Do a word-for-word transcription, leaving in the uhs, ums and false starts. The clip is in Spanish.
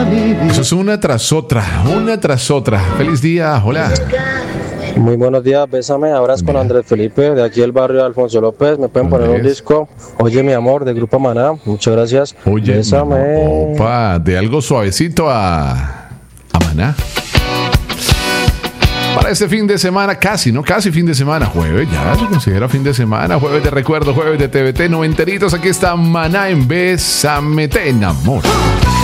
Eso es una tras otra, una tras otra. Feliz día, hola. Muy buenos días, bésame, abrazos con Andrés Felipe, de aquí del barrio de Alfonso López. Me pueden poner un disco, Oye mi amor, de Grupo Maná. Muchas gracias. Oye, bésame. Opa, de algo suavecito a, a Maná. Para este fin de semana, casi, ¿no? Casi fin de semana, jueves, ya se considera fin de semana, jueves de recuerdo, jueves de T V T, noventeritos. Aquí está Maná en Bésame, te enamoro.